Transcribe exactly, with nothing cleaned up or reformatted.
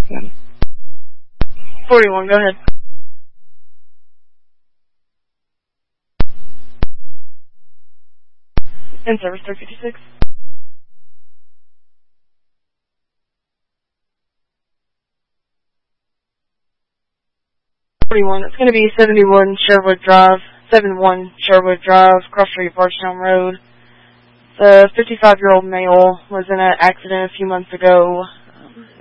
Yeah. forty-one, go ahead. In service, three fifty-six. forty-one, it's going to be seventy-one Sherwood Drive, seventy-one Sherwood Drive, Cross Street, Bardstown Road. The fifty-five-year-old male was in an accident a few months ago.